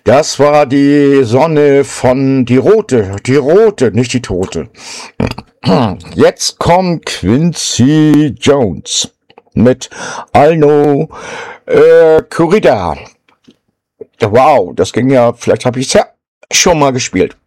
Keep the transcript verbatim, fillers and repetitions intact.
Das war die Sonne von die rote, die rote, nicht die tote. Jetzt kommt Quincy Jones mit Alno äh, Corrida. Wow, das ging ja, vielleicht habe ich es ja schon mal gespielt.